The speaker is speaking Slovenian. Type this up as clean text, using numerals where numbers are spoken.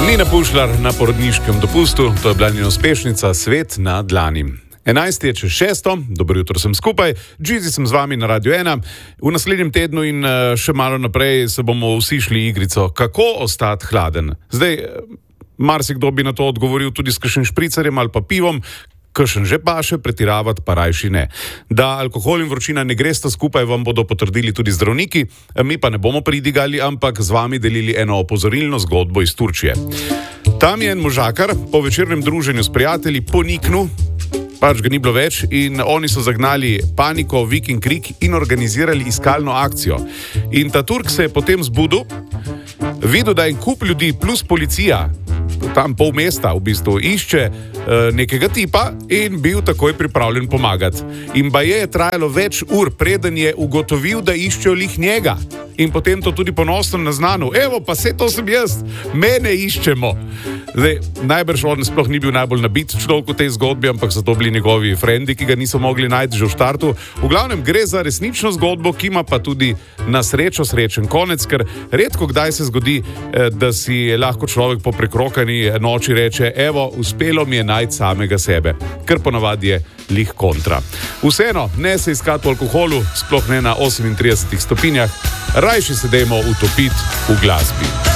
Nina Pušlar na porodniškem dopustu, to je bila njena uspešnica Svet na dlani. 11 je čez 6, dobro jutro sem skupaj, Džizi sem z vami na Radio 1. V naslednjem tednu in še malo naprej se bomo vsi šli igrico, kako ostati hladen. Zdaj, marsikdo bi na to odgovoril tudi s kakšnim špricarjem ali pa pivom, kakšen že paše, pretiravati pa rajši ne. Da alkohol in vročina ne gresta skupaj, vam bodo potrdili tudi zdravniki, mi pa ne bomo pridigali, ampak z vami delili eno opozorilno zgodbo iz Turčije. Tam je en možakar po večernem druženju s prijatelji poniknil, pač ga ni bilo več, in oni so zagnali paniko, vik in krik in organizirali iskalno akcijo. In ta Turk se je potem zbudil, videl, da je en kup ljudi plus policija, tam pol mesta v bistvu išče nekega tipa in bil takoj pripravljen pomagati. In baje je trajalo več ur, preden je ugotovil, da iščejo lih njega. In potem to tudi ponosno naznanil. Evo, pa saj to sem jaz, mene iščemo. Zdaj, najbrž on sploh ni bil najbolj nabit človek v tej zgodbi, ampak so to bili njegovi frendi, ki ga niso mogli najti že v štartu. V glavnem gre za resnično zgodbo, ki ima pa tudi na srečo srečen konec, ker redko kdaj se zgodi, da si lahko človek po prekrokani noči reče, evo, uspelo mi je najti samega sebe, ker ponavadi je lih kontra. Vseeno, ne se iskati v alkoholu, sploh ne na 38 stopinjah, rajši se dajmo utopiti v glasbi.